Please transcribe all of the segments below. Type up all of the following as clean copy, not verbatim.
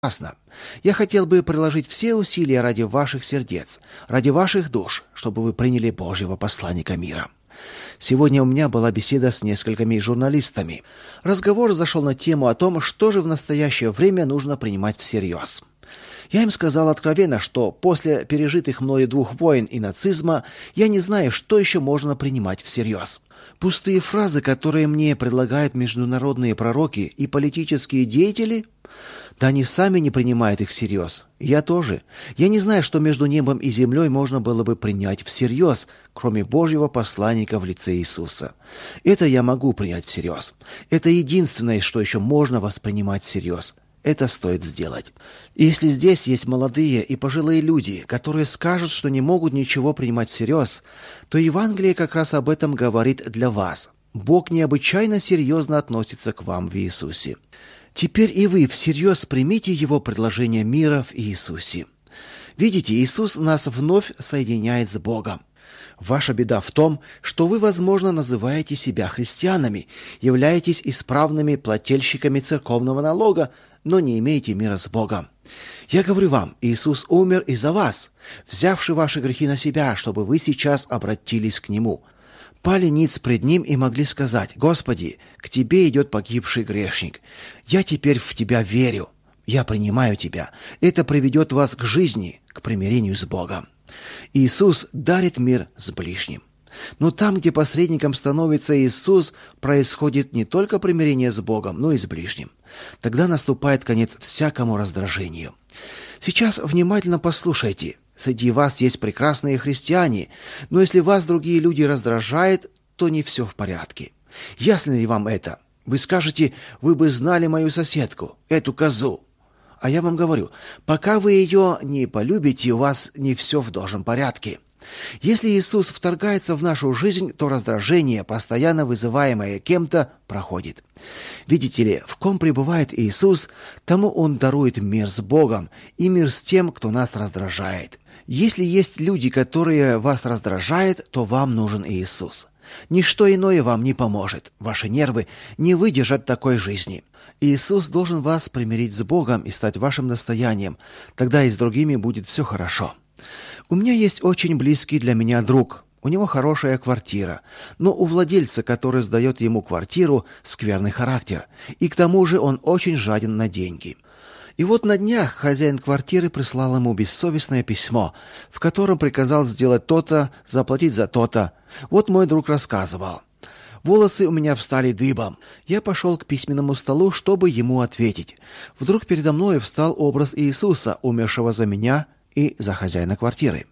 прекрасно. Я хотел бы приложить все усилия ради ваших сердец, ради ваших душ, чтобы вы приняли Божьего посланника мира. Сегодня у меня была беседа с несколькими журналистами. Разговор зашел на тему о том, что же в настоящее время нужно принимать всерьез. Я им сказал откровенно, что после пережитых мною 2 войн и нацизма я не знаю, что еще можно принимать всерьез. Пустые фразы, которые мне предлагают международные пророки и политические деятели, да они сами не принимают их всерьез. Я тоже. Я не знаю, что между небом и землей можно было бы принять всерьез, кроме Божьего посланника в лице Иисуса. Это я могу принять всерьез. Это единственное, что еще можно воспринимать всерьез. Это стоит сделать. И если здесь есть молодые и пожилые люди, которые скажут, что не могут ничего принимать всерьез, то Евангелие как раз об этом говорит для вас. Бог необычайно серьезно относится к вам в Иисусе. Теперь и вы всерьез примите Его предложение мира в Иисусе. Видите, Иисус нас вновь соединяет с Богом. Ваша беда в том, что вы, возможно, называете себя христианами, являетесь исправными плательщиками церковного налога, но не имеете мира с Богом. Я говорю вам, Иисус умер из-за вас, взявший ваши грехи на себя, чтобы вы сейчас обратились к Нему. Пали ниц пред Ним и могли сказать: «Господи, к Тебе идет погибший грешник. Я теперь в Тебя верю. Я принимаю Тебя. Это приведет вас к жизни, к примирению с Богом». Иисус дарит мир с ближним. Но там, где посредником становится Иисус, происходит не только примирение с Богом, но и с ближним. Тогда наступает конец всякому раздражению. Сейчас внимательно послушайте. Среди вас есть прекрасные христиане, но если вас другие люди раздражают, то не все в порядке. Ясно ли вам это? Вы скажете: «Вы бы знали мою соседку, эту козу». А я вам говорю, пока вы ее не полюбите, у вас не все в должном порядке. Если Иисус вторгается в нашу жизнь, то раздражение, постоянно вызываемое кем-то, проходит. Видите ли, в ком пребывает Иисус, тому Он дарует мир с Богом и мир с тем, кто нас раздражает. Если есть люди, которые вас раздражают, то вам нужен Иисус. Ничто иное вам не поможет. Ваши нервы не выдержат такой жизни. Иисус должен вас примирить с Богом и стать вашим достоянием. Тогда и с другими будет все хорошо. У меня есть очень близкий для меня друг. У него хорошая квартира, но у владельца, который сдает ему квартиру, скверный характер. И к тому же он очень жаден на деньги. И вот на днях хозяин квартиры прислал ему бессовестное письмо, в котором приказал сделать то-то, заплатить за то-то. Вот мой друг рассказывал. Волосы у меня встали дыбом. Я пошел к письменному столу, чтобы ему ответить. Вдруг передо мной встал образ Иисуса, умершего за меня и за хозяина квартиры.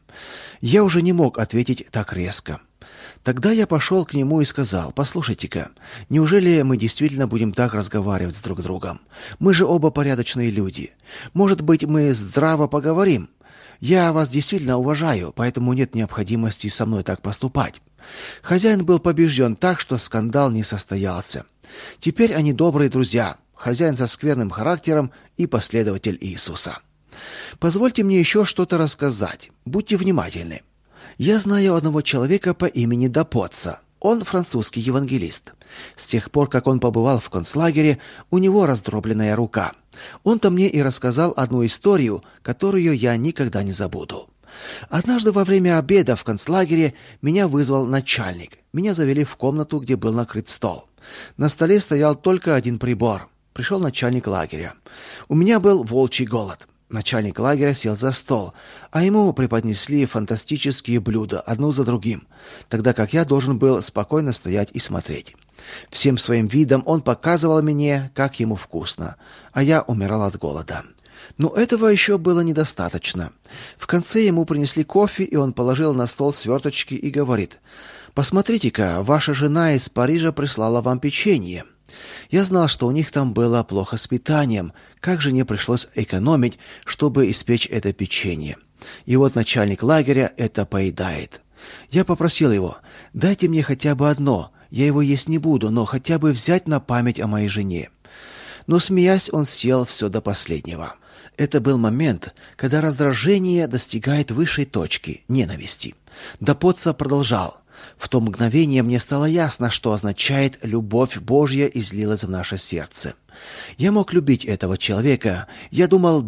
Я уже не мог ответить так резко. Тогда я пошел к нему и сказал: «Послушайте-ка, неужели мы действительно будем так разговаривать с друг другом? Мы же оба порядочные люди. Может быть, мы здраво поговорим? Я вас действительно уважаю, поэтому нет необходимости со мной так поступать». Хозяин был побежден так, что скандал не состоялся. Теперь они добрые друзья, хозяин со скверным характером и последователь Иисуса. Позвольте мне еще что-то рассказать. Будьте внимательны. Я знаю одного человека по имени Дапоца. Он французский евангелист. С тех пор, как он побывал в концлагере, у него раздробленная рука. Он-то мне и рассказал одну историю, которую я никогда не забуду. Однажды во время обеда в концлагере меня вызвал начальник. Меня завели в комнату, где был накрыт стол. На столе стоял только один прибор. Пришел начальник лагеря. У меня был волчий голод. Начальник лагеря сел за стол, а ему преподнесли фантастические блюда, одно за другим, тогда как я должен был спокойно стоять и смотреть. Всем своим видом он показывал мне, как ему вкусно, а я умирал от голода. Но этого еще было недостаточно. В конце ему принесли кофе, и он положил на стол сверточки и говорит: «Посмотрите-ка, ваша жена из Парижа прислала вам печенье». Я знал, что у них там было плохо с питанием, как же мне пришлось экономить, чтобы испечь это печенье. И вот начальник лагеря это поедает. Я попросил его: «Дайте мне хотя бы одно, я его есть не буду, но хотя бы взять на память о моей жене». Но, смеясь, он съел все до последнего. Это был момент, когда раздражение достигает высшей точки – ненависти. Дапоца продолжал: В то мгновение мне стало ясно, что означает «любовь Божья излилась в наше сердце». Я мог любить этого человека. Я думал,